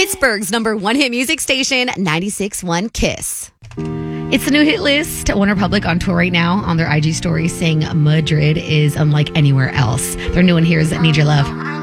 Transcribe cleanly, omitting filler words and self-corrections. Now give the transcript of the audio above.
Pittsburgh's #1 hit music station, 96.1 KISS. It's the new hit list. OneRepublic on tour right now. On their IG story saying Madrid is unlike anywhere else. Their new one here is Need Your Love.